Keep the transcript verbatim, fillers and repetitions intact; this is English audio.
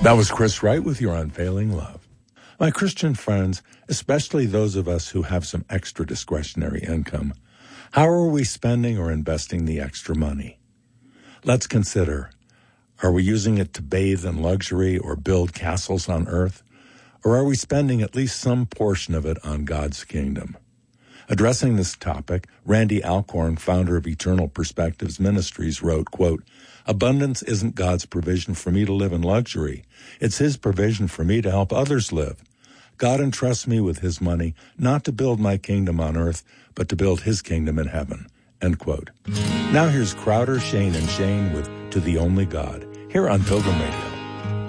That was Chris Wright with Your Unfailing Love. My Christian friends, especially those of us who have some extra discretionary income, how are we spending or investing the extra money? Let's consider, are we using it to bathe in luxury or build castles on earth? Or are we spending at least some portion of it on God's kingdom? Addressing this topic, Randy Alcorn, founder of Eternal Perspectives Ministries, wrote, quote, "Abundance isn't God's provision for me to live in luxury. It's His provision for me to help others live. God entrusts me with His money not to build my kingdom on earth, but to build His kingdom in heaven." End quote. Now here's Crowder, Shane, and Shane with To the Only God, here on Pilgrim Radio.